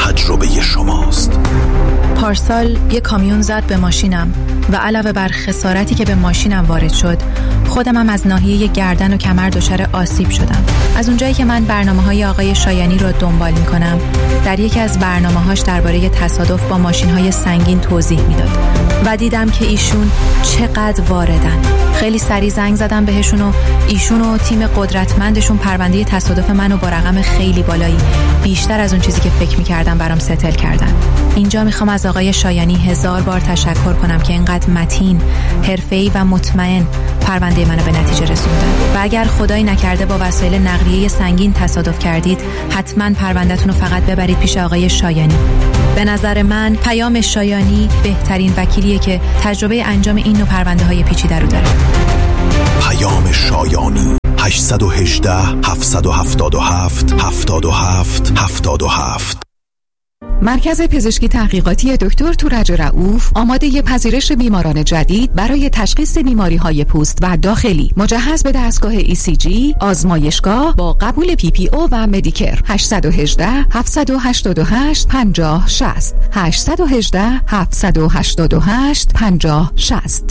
تجربه شماست. پارسال یک کامیون زد به ماشینم و علاوه بر خسارتی که به ماشینم وارد شد، خودم از ناحیه گردن و کمر دچار آسیب شدم. از اونجایی که من برنامه‌های آقای شایانی رو دنبال می‌کنم، در یکی از برنامه‌هاش درباره تصادف با ماشین‌های سنگین توضیح میداد و دیدم که ایشون چقدر واردن. خیلی سریع زنگ زدم بهشون و ایشون و تیم قدرتمندشون پرونده تصادف منو با رقم خیلی بالایی، بیشتر از اون چیزی که فکر می‌کردم، برام ستل کردن. اینجا میخوام از آقای شایانی 1000 بار تشکر کنم که اینقدر متین، حرفه‌ای و مطمئن پرونده منو به نتیجه رسوندن. و اگر خدایی نکرده با وسایل نقلیه سنگین تصادف کردید، حتما پرونده‌تون رو فقط ببرید پیش آقای شایانی. به نظر من پیام شایانی بهترین وکیلیه که تجربه انجام این نوع پرونده‌های پیچیده رو داره. پیام شایانی 818 777 77 77. مرکز پزشکی تحقیقاتی دکتر تورج رؤوف آماده پذیرش بیماران جدید برای تشخیص بیماری‌های پوست و داخلی، مجهز به دستگاه ECG، آزمایشگاه با قبول PPO و مدیکر. 818 788 50 60 818 788 50 60.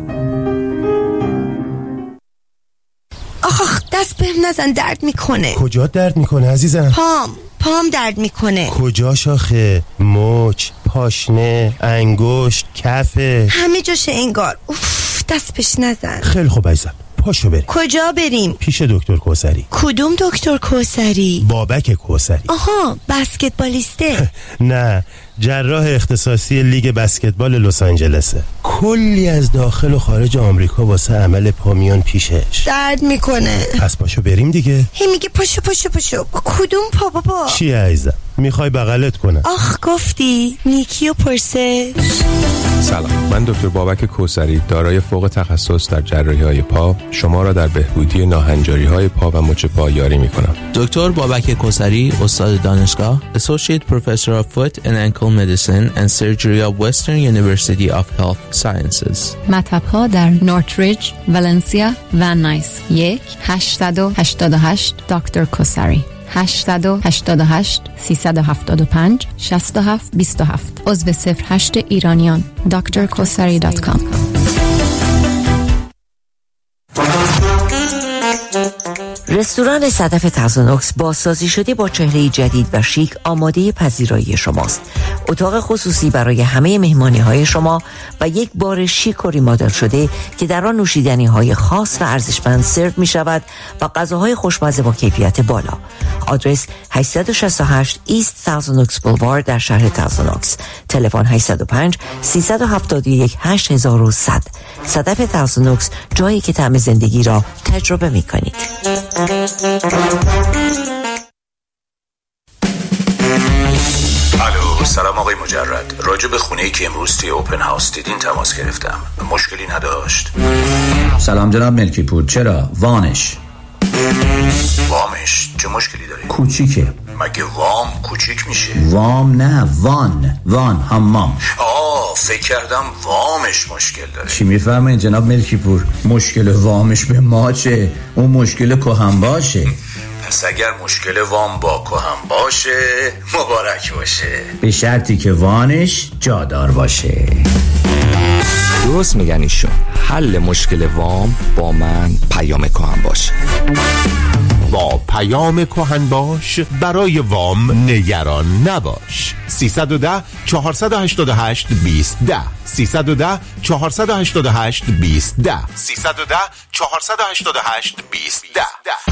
آخ دست بهم نزن، درد میکنه. کجا درد میکنه عزیزم؟ پام درد میکنه. کجا شاخه؟ مچ، پاشنه، انگشت، کفه، همه جاشه انگار. اوف دست بهش نزن. خیلی خوب عزیزم، پاشو بریم. کجا بریم؟ پیش دکتر کوثری. کدوم دکتر کوثری؟ بابک کوثری. آها، بسکتبالیسته؟ نه، جراح اختصاصی لیگ بسکتبال لس آنجلسه. کلی از داخل و خارج آمریکا واسه عمل پا میان پیشش. درد میکنه. پس پاشو بریم دیگه. هی میگه پاشو. کدوم پا بابا؟ چیه عزیزم؟ میخوای بغلت کنم؟ آخ گفتی نیکی و پرسه. سلام، من دکتر بابک کوثری، دارای فوق تخصص در جراحی‌های پا، شما را در بهبودی ناهنجاری‌های پا و مچ پا یاری می‌کنم. دکتر بابک کوثری، استاد دانشگاه، Associate Professor of Foot and Ankle Medicine and Surgery of Western University of Health Sciences. مطب‌ها در نورتریج، ولنسیا و نایس. 1-888 دکتر کوثری. 888 375 67 27. عضو 08 ایرانیان. drkosari.com. رستوران صدف تازونوکس بازسازی شده با چهره جدید و شیک آماده پذیرایی شماست. اتاق خصوصی برای همه مهمانی‌های شما و یک بار شیک و ریمادل شده که در آن نوشیدنی‌های خاص و ارزشمند سرو می‌شود و غذاهای خوشمزه با کیفیت بالا. آدرس 868 ایست تازونوکس بولوارد در شهر تازونوکس. تلفن 805 371 8100. صدف تازونوکس، جایی که طعم زندگی را تجربه می‌کنید. الو، سلام آقای مجرد. راجع به خونه‌ای که امروز توی اوپن هاوس دیدین تماس گرفتم. مشکلی نداشت؟ سلام جناب ملکی پور. چرا؟ وامش چه مشکلی داره؟ کوچیکه. مگه وام کوچیک میشه؟ وام نه، وان حمام. فکر کردم وامش مشکل داره. چی میفرمایید جناب ملکی پور؟ مشکل وامش به ما چه؟ اون مشکل کهن باشه. پس اگر مشکل وام با کهن باشه مبارک باشه، به شرطی که وانش جادار باشه. درست میگن ایشون. حل مشکل وام با من پیام کهن باش. با پیام کهن باش برای وام نگران نباش. 310 488 2010 310 488 2010 310 488 2010.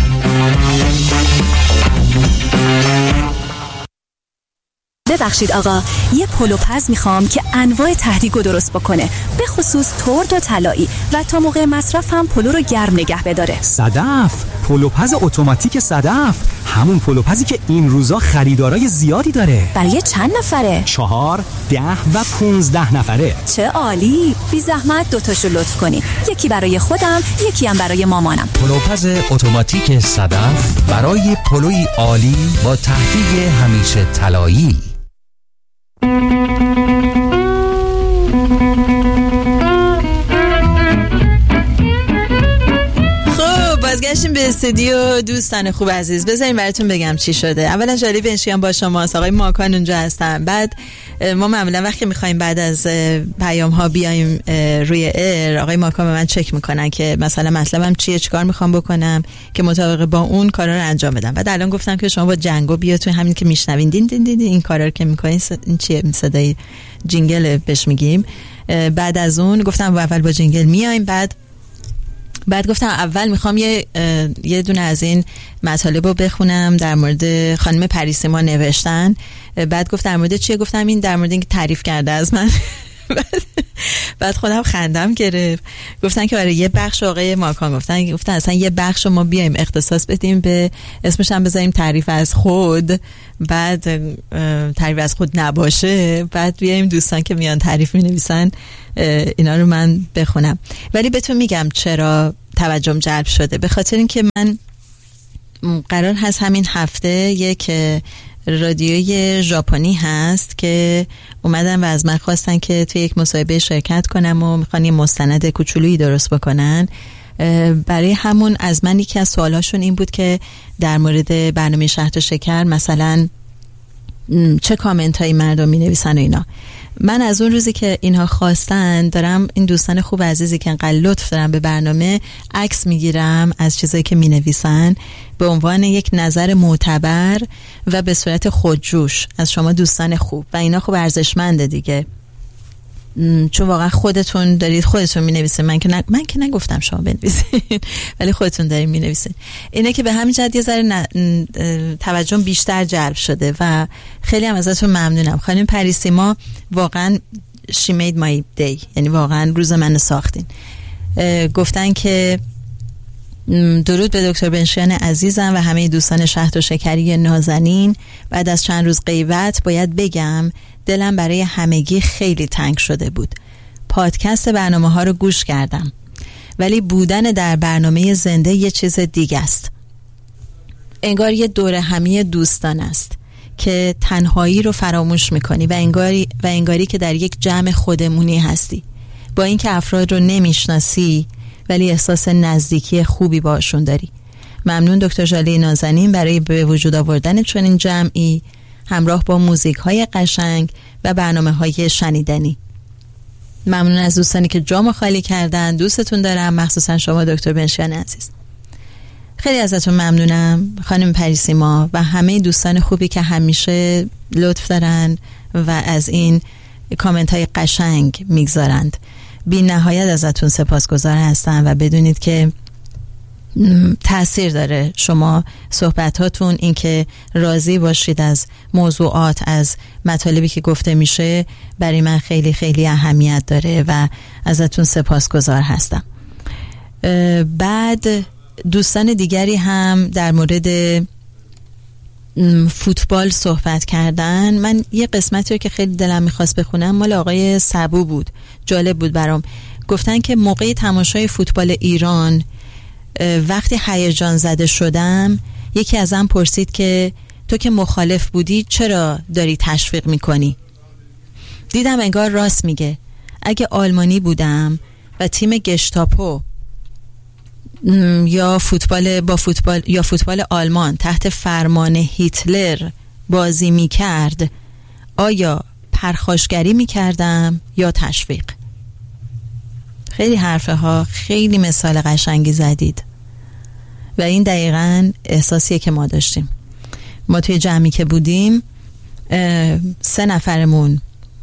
ببخشید آقا، یه پلوپز میخوام که انواع ته‌دیگو درست بکنه، به خصوص ترد و طلایی، و تا موقع مصرف هم پلو رو گرم نگه بداره. صدف، پلوپز اتوماتیک صدف، همون پلوپزی که این روزا خریدارای زیادی داره. برای چند نفره؟ 4، 10 و 15 نفره. چه عالی! بی زحمت دوتاشو لطف کنی، یکی برای خودم، یکی هم برای مامانم. پلوپز اتوماتیک صدف برای پلوی عالی با ته‌دیگ همیشه طلایی. برگشتیم به استودیو. دوستان خوب عزیز، بذاریم براتون بگم چی شده. اولا جالب بنشیان با شماست، آقای ماکان اونجا هستن. بعد ما معمولا وقتی میخوایم بعد از پیام ها بیایم روی ایر، آقای ماکان به من چک میکنن که مثلا مطلبم چیه، چیکار میخوام بکنم که مطابق با اون کارا رو انجام بدم. بعد الان گفتم که شما با جنگو بیا تو همین که میشنوین دین دین دین این کارا رو که میکنین، این چیه صدای جینگل بهش میگیم. بعد از اون گفتم اول با جینگل میایم. بعد گفتم اول میخوام یه دونه از این مطالب رو بخونم در مورد خانم پریسیما نوشتن. بعد گفت در مورد چیه؟ گفتم این در مورد این که تعریف کرده از من. بعد خودم خندم گرفت. گفتن که برای یه بخش آقای ماکان گفتن اصلا یه بخش ما بیایم اختصاص بدیم به اسمش هم بذاریم تعریف از خود، بعد تعریف از خود نباشه، بعد بیایم دوستان که میان تعریف مینویسن اینا رو من بخونم. ولی بهتون میگم چرا توجهم جلب شده. به خاطر اینکه من قرار هست همین هفته یک رادیوی ژاپنی هست که اومدن و از من خواستن که توی یک مصاحبه شرکت کنم و میخوان یه مستند کوچولویی درست بکنن. برای همون از من یکی از سوالاشون این بود که در مورد برنامه شهد و شکر مثلا چه کامنت هایی مردم می نویسن و اینا. من از اون روزی که اینها خواستن دارم این دوستان خوب عزیزی که انقدر لطف دارم به برنامه عکس میگیرم از چیزایی که می نویسن به عنوان یک نظر معتبر و به صورت خودجوش از شما دوستان خوب، و اینا خوب ارزشمنده دیگه، چون واقعا خودتون دارید خودتون می نویسید. من که نگفتم شما بنویسید ولی خودتون دارید می نویسید. اینه که به همین جهت یه ذره توجه بیشتر جلب شده و خیلی هم ازتون ممنونم. خانم پریسیما واقعا she made my day، یعنی واقعا روز من ساختین. گفتن که درود به دکتر بنشیان عزیزم و همه دوستان شهد و شکری نازنین. بعد از چند روز غیبت باید بگم دلم برای همگی خیلی تنگ شده بود. پادکست برنامه ها رو گوش کردم ولی بودن در برنامه زنده یه چیز دیگه است. انگار یه دوره همی دوستان است که تنهایی رو فراموش میکنی و انگاری که در یک جمع خودمونی هستی، با اینکه افراد رو نمیشناسی ولی احساس نزدیکی خوبی باشون داری. ممنون دکتر ژاله نازنین برای به وجود آوردن چنین جمعی همراه با موزیک های قشنگ و برنامه های شنیدنی. ممنون از دوستانی که جامو خالی کردن. دوستتون دارم، مخصوصا شما دکتر بنشیان عزیز. خیلی ازتون ممنونم خانم پریسیما و همه دوستان خوبی که همیشه لطف دارن و از این کامنت های قشنگ میگذارند. بی نهایت ازتون سپاسگزار هستم و بدونید که تأثیر داره شما صحبتاتون، این که راضی باشید از موضوعات، از مطالبی که گفته میشه، برای من خیلی خیلی اهمیت داره و ازتون سپاسگزار هستم. بعد دوستان دیگری هم در مورد فوتبال صحبت کردن. من یه قسمتی رو که خیلی دلم میخواست بخونم مال آقای سبو بود، جالب بود برام. گفتن که موقع تماشای فوتبال ایران وقتی هیجان زده شدم یکی ازم پرسید که تو که مخالف بودی چرا داری تشویق میکنی؟ دیدم انگار راست میگه. اگه آلمانی بودم و تیم گشتاپو یا فوتبال آلمان تحت فرمان هیتلر بازی میکرد، آیا پرخاشگری میکردم یا تشویق؟ خیلی حرفه ها، خیلی مثال قشنگی زدید و این دقیقاً احساسیه که ما داشتیم. ما توی جمعی که بودیم 3 نفرمون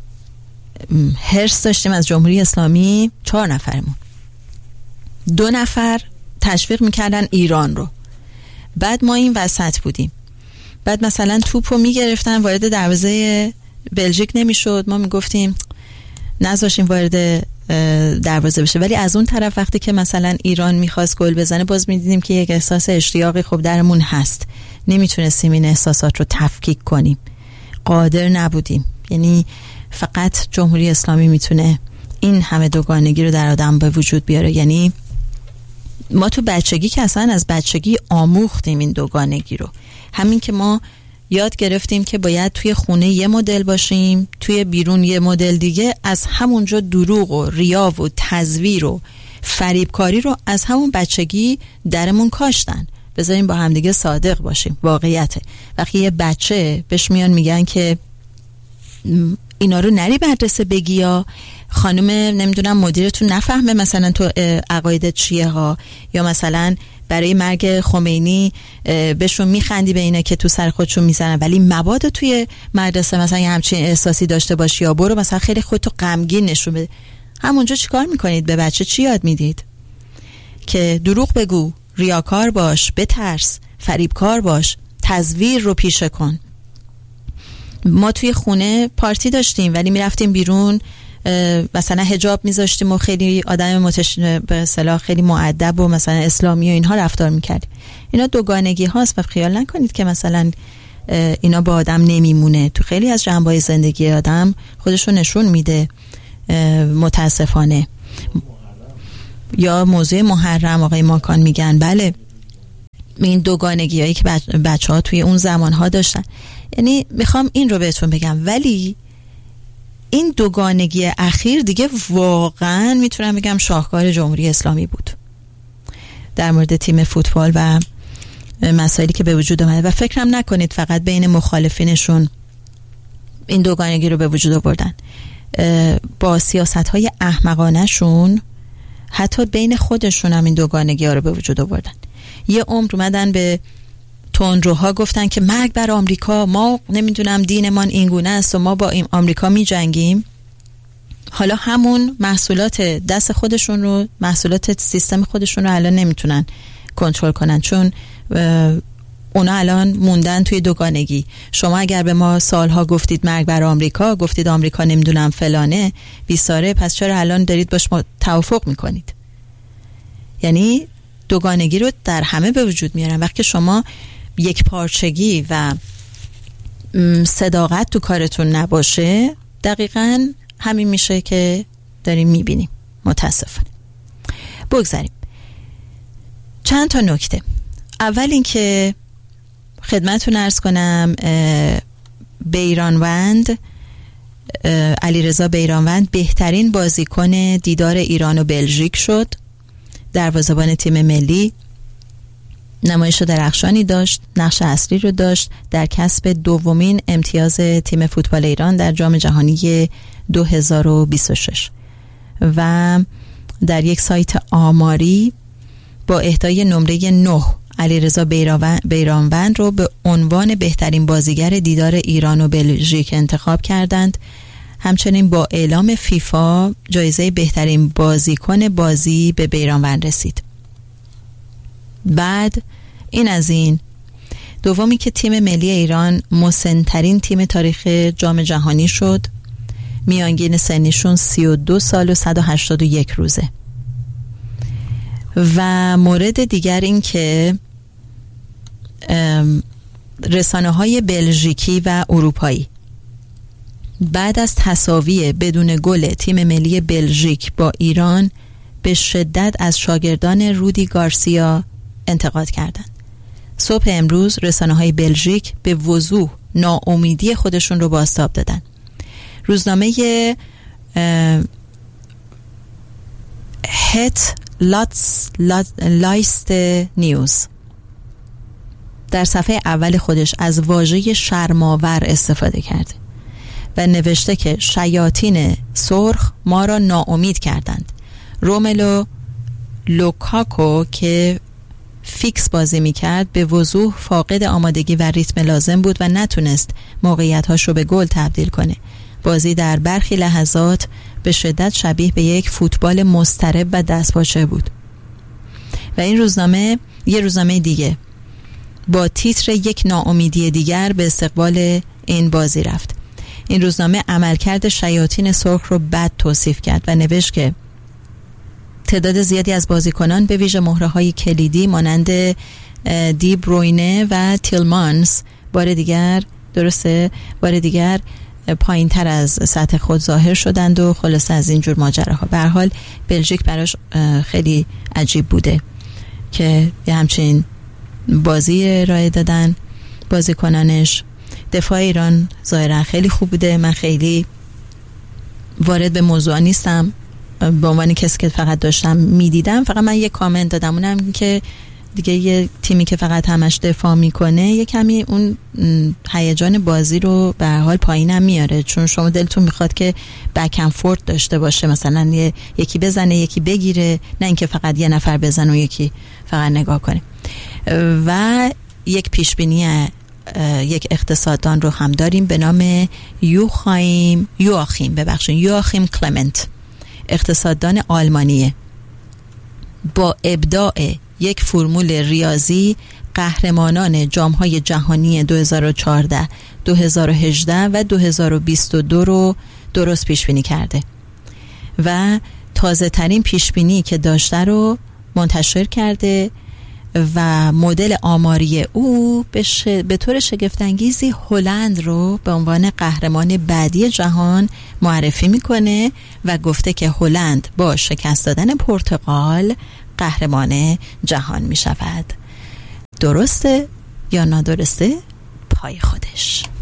حرص داشتیم از جمهوری اسلامی، 4 نفرمون 2 نفر تشویق میکردن ایران رو. بعد ما این وسط بودیم. بعد مثلا توپو میگرفتن وارد دروازه بلژیک نمیشد، ما میگفتیم نذاشیم وارد دروازه بشه. ولی از اون طرف وقتی که مثلا ایران میخواست گل بزنه باز میدیدیم که یک احساس اشتیاقی خب درمون هست، نمیتونستیم این احساسات رو تفکیک کنیم، قادر نبودیم. یعنی فقط جمهوری اسلامی میتونه این همه دوگانگی رو در آدم به وجود بیاره. یعنی ما تو بچگی که اصلا از بچگی آموختیم این دوگانگی رو، همین که ما یاد گرفتیم که باید توی خونه یه مدل باشیم، توی بیرون یه مدل دیگه، از همونجا دروغ و ریا و تزویر و فریبکاری رو از همون بچگی درمون کاشتن. بذاریم با همدیگه صادق باشیم، واقعیته. وقتی یه بچه بهش میان میگن که اینا رو نری مدرسه بگی، یا خانم نمیدونم مدیرتون نفهمه مثلا تو عقایدت چیه ها، یا مثلا برای مرگ خمینی بهشون میخندی به اینا که تو سر خودشون میزنن ولی مبادا توی مدرسه مثلا یه همچین احساسی داشته باشی، یا برو مثلا خیلی خودتو غمگین نشون بده. همونجا چیکار میکنید؟ به بچه چی یاد میدید؟ که دروغ بگو، ریاکار باش، بترس، فریبکار باش، تزویر رو پیشه کن. ما توی خونه پارتی داشتیم ولی میرفتیم بیرون مثلا حجاب میذاشتیم و خیلی آدم به اصطلاح خیلی مؤدب و مثلا اسلامی و اینها رفتار میکردیم. اینا دوگانگی هاست و خیال نکنید که مثلا اینا با آدم نمیمونه. تو خیلی از جنبه‌های زندگی آدم خودشو نشون میده متاسفانه. یا موضوع محرم آقای ماکان میگن بله، این دوگانگی هایی که بچه ها توی اون زمان ها داشتن. یعنی میخوام این رو بهتون بگم، ولی این دوگانگی اخیر دیگه واقعا میتونم بگم شاهکار جمهوری اسلامی بود در مورد تیم فوتبال و مسائلی که به وجود آمده. و فکرم نکنید فقط بین مخالفینشون این دوگانگی رو به وجود آوردن، با سیاست‌های احمقانه‌شون حتی بین خودشون هم این دوگانگی ها رو به وجود آوردن. یه عمر اومدن به تندروها گفتن که مرگ بر آمریکا، ما نمیدونم دینمان اینگونه است و ما با این آمریکا می جنگیم. حالا همون محصولات دست خودشون رو، محصولات سیستم خودشون رو الان نمیتونن کنترل کنن، چون اونا الان موندن توی دوگانگی. شما اگر به ما سالها گفتید مرگ بر آمریکا، گفتید آمریکا نمیدونم فلانه بیساره، پس چرا الان دارید باش توافق میکنید؟ یعنی دوگانگی رو در همه به وجود میارن. وقتی شما یک پارچگی و صداقت تو کارتون نباشه، دقیقاً همین میشه که داریم میبینیم متاسفانه. بگذاریم چند تا نکته. اول اینکه خدمتتون عرض کنم بیرانوند، علیرضا بیرانوند بهترین بازیکن دیدار ایران و بلژیک شد. دروازه‌بان تیم ملی نمایش درخشانی داشت، نقش اصلی رو داشت در کسب دومین امتیاز تیم فوتبال ایران در جام جهانی 2026 و در یک سایت آماری با اهدای نمره 9 علیرضا بیرانوند رو به عنوان بهترین بازیگر دیدار ایران و بلژیک انتخاب کردند. همچنین با اعلام فیفا جایزه بهترین بازیکن بازی به بیرانوند رسید. بعد این از این. دومی که تیم ملی ایران مسن‌ترین تیم تاریخ جام جهانی شد. میانگین سنیشون 32 سال و 181 روزه. و مورد دیگر این که رسانه‌های بلژیکی و اروپایی بعد از تساوی بدون گل تیم ملی بلژیک با ایران به شدت از شاگردان رودی گارسیا انتقاد کردند. صبح امروز رسانه‌های بلژیک به وضوح ناامیدی خودشون رو بازتاب دادن. روزنامه هت لایست نیوز در صفحه اول خودش از واژه شرم‌آور استفاده کرده و نوشته که شیاطین سرخ ما را ناامید کردند. روملو لوکاکو که فیکس بازی میکرد به وضوح فاقد آمادگی و ریتم لازم بود و نتونست موقعیت‌هاش رو به گل تبدیل کنه. بازی در برخی لحظات به شدت شبیه به یک فوتبال مضطرب و دستپاچه بود. و این روزنامه یه روزنامه دیگه با تیتر یک ناامیدی دیگر به استقبال این بازی رفت. این روزنامه عملکرد شیاطین سرخ رو بد توصیف کرد و نوشت که تعداد زیادی از بازیکنان به ویژه مهره‌های کلیدی مانند دی بروینه و تیلمانس بار دیگر پایین‌تر از سطح خود ظاهر شدند و خلاصه از این جور ماجراها. به هر حال بلژیک براش خیلی عجیب بوده که یه همچین بازی ارائه دادن بازیکنانش. دفاع ایران ظاهرا خیلی خوب بوده. من خیلی وارد به موضوع نیستم به عنوان کسی که فقط داشتم میدیدم، فقط من یه کامنت دادم، اونم که دیگه یه تیمی که فقط همش دفاع میکنه یه کمی اون هیجان بازی رو به هر حال پایینم میاره، چون شما دلتون میخواد که بک اند فورت داشته باشه، مثلا یکی بزنه یکی بگیره، نه اینکه فقط یه نفر بزنه و یکی فقط نگاه کنه. و یک پیشبینی یک اقتصاددان رو هم داریم به نام یوآخیم کلمنت، اقتصاددان آلمانیه. با ابداع یک فرمول ریاضی قهرمانان جام‌های جهانی 2014 2018 و 2022 رو درست پیش بینی کرده و تازه ترین پیش بینی که داشته رو منتشر کرده و مدل آماری او به طور شگفت‌انگیزی هلند رو به عنوان قهرمان بعدی جهان معرفی میکنه و گفته که هلند با شکست دادن پرتغال قهرمان جهان می شود. درسته یا نادرسته؟ پای خودش.